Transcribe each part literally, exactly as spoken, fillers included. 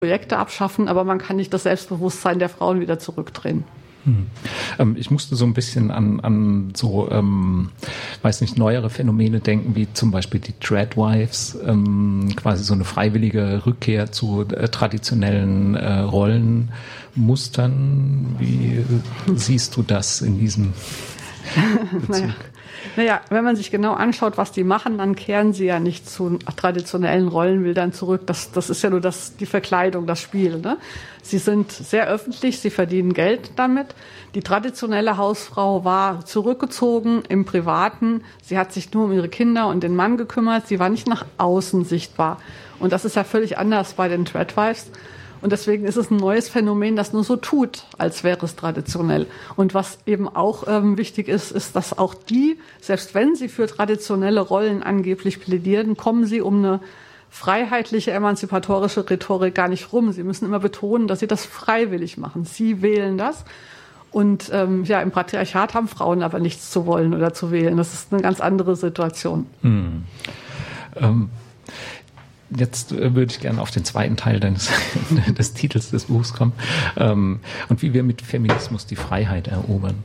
Projekte abschaffen, aber man kann nicht das Selbstbewusstsein der Frauen wieder zurückdrehen. Hm. Ähm, ich musste so ein bisschen an, an so, ähm, weiß nicht, neuere Phänomene denken, wie zum Beispiel die Dreadwives, ähm, quasi so eine freiwillige Rückkehr zu äh, traditionellen äh, Rollenmustern. Wie siehst du das in diesem Bezug? naja. Naja, wenn man sich genau anschaut, was die machen, dann kehren sie ja nicht zu traditionellen Rollenbildern zurück. Das, das ist ja nur das, die Verkleidung, das Spiel, ne? Sie sind sehr öffentlich, sie verdienen Geld damit. Die traditionelle Hausfrau war zurückgezogen im Privaten. Sie hat sich nur um ihre Kinder und den Mann gekümmert. Sie war nicht nach außen sichtbar. Und das ist ja völlig anders bei den Dreadwives. Und deswegen ist es ein neues Phänomen, das nur so tut, als wäre es traditionell. Und was eben auch ähm, wichtig ist, ist, dass auch die, selbst wenn sie für traditionelle Rollen angeblich plädieren, kommen sie um eine freiheitliche, emanzipatorische Rhetorik gar nicht rum. Sie müssen immer betonen, dass sie das freiwillig machen. Sie wählen das. Und ähm, ja, im Patriarchat haben Frauen aber nichts zu wollen oder zu wählen. Das ist eine ganz andere Situation. Hm. Ähm. Jetzt äh, würde ich gerne auf den zweiten Teil deines, des Titels des Buchs kommen, ähm, und wie wir mit Feminismus die Freiheit erobern.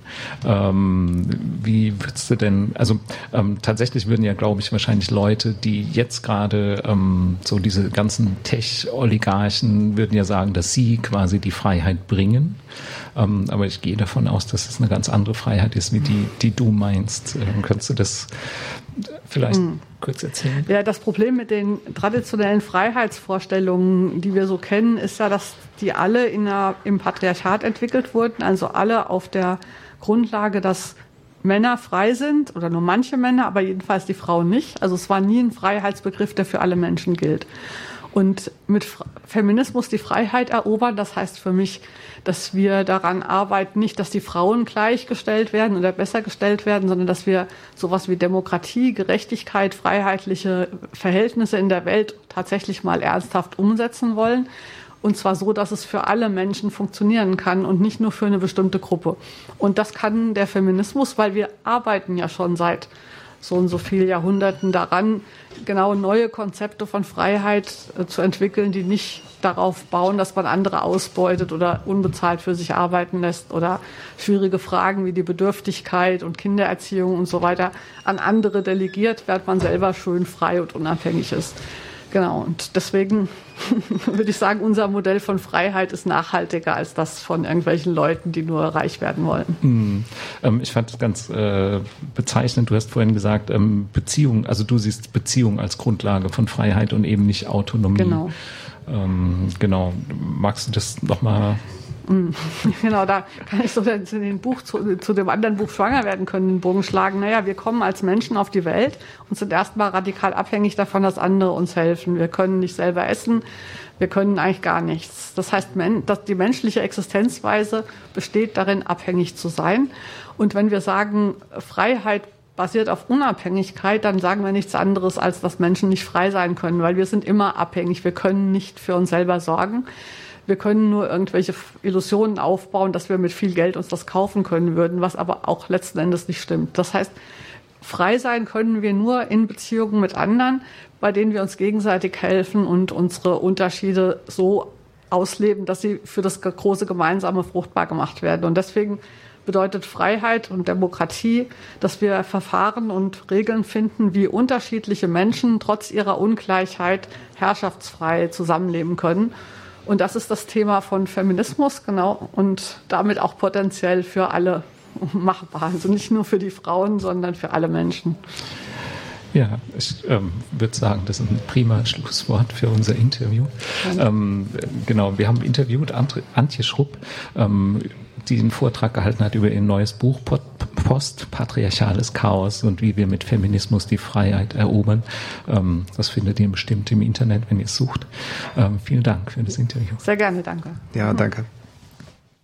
Ähm, wie würdest du denn, also ähm, tatsächlich würden ja, glaube ich, wahrscheinlich Leute, die jetzt gerade ähm, so diese ganzen Tech-Oligarchen würden ja sagen, dass sie quasi die Freiheit bringen. Ähm, aber ich gehe davon aus, dass es eine ganz andere Freiheit ist, wie die, die du meinst. Ähm, könntest du das vielleicht hm. kurz erzählen? Ja, das Problem mit den traditionellen Freiheitsvorstellungen, die wir so kennen, ist ja, dass die alle in der, im Patriarchat entwickelt wurden, also alle auf der Grundlage, dass Männer frei sind, oder nur manche Männer, aber jedenfalls die Frauen nicht. Also es war nie ein Freiheitsbegriff, der für alle Menschen gilt. Und mit Feminismus die Freiheit erobern, das heißt für mich, dass wir daran arbeiten, nicht, dass die Frauen gleichgestellt werden oder besser gestellt werden, sondern dass wir sowas wie Demokratie, Gerechtigkeit, freiheitliche Verhältnisse in der Welt tatsächlich mal ernsthaft umsetzen wollen. Und zwar so, dass es für alle Menschen funktionieren kann und nicht nur für eine bestimmte Gruppe. Und das kann der Feminismus, weil wir arbeiten ja schon seit so und so vielen Jahrhunderten daran, genau neue Konzepte von Freiheit äh, zu entwickeln, die nicht darauf bauen, dass man andere ausbeutet oder unbezahlt für sich arbeiten lässt oder schwierige Fragen wie die Bedürftigkeit und Kindererziehung und so weiter an andere delegiert, während man selber schön frei und unabhängig ist. Genau, und deswegen würde ich sagen, unser Modell von Freiheit ist nachhaltiger als das von irgendwelchen Leuten, die nur reich werden wollen. Hm. Ähm, ich fand es ganz äh, bezeichnend, du hast vorhin gesagt, ähm, Beziehung, also du siehst Beziehung als Grundlage von Freiheit und eben nicht Autonomie. Genau. Ähm, genau, magst du das nochmal... Genau, da kann ich so in den Buch zu, zu dem anderen Buch Schwanger werden können, den Bogen schlagen. Naja, wir kommen als Menschen auf die Welt und sind erstmal radikal abhängig davon, dass andere uns helfen. Wir können nicht selber essen, wir können eigentlich gar nichts. Das heißt, dass die menschliche Existenzweise besteht darin, abhängig zu sein. Und wenn wir sagen, Freiheit basiert auf Unabhängigkeit, dann sagen wir nichts anderes, als dass Menschen nicht frei sein können, weil wir sind immer abhängig. Wir können nicht für uns selber sorgen. Wir können nur irgendwelche Illusionen aufbauen, dass wir mit viel Geld uns das kaufen können würden, was aber auch letzten Endes nicht stimmt. Das heißt, frei sein können wir nur in Beziehungen mit anderen, bei denen wir uns gegenseitig helfen und unsere Unterschiede so ausleben, dass sie für das große Gemeinsame fruchtbar gemacht werden. Und deswegen bedeutet Freiheit und Demokratie, dass wir Verfahren und Regeln finden, wie unterschiedliche Menschen trotz ihrer Ungleichheit herrschaftsfrei zusammenleben können. Und das ist das Thema von Feminismus, genau, und damit auch potenziell für alle machbar. Also nicht nur für die Frauen, sondern für alle Menschen. Ja, ich ähm, würde sagen, das ist ein prima Schlusswort für unser Interview. Ja. Ähm, genau, wir haben interviewt Antje Schrupp, ähm, die einen Vortrag gehalten hat über ihr neues Buch Postpatriarchales Chaos und wie wir mit Feminismus die Freiheit erobern. Ähm, das findet ihr bestimmt im Internet, wenn ihr es sucht. Ähm, vielen Dank für das Interview. Sehr gerne, danke. Ja, danke.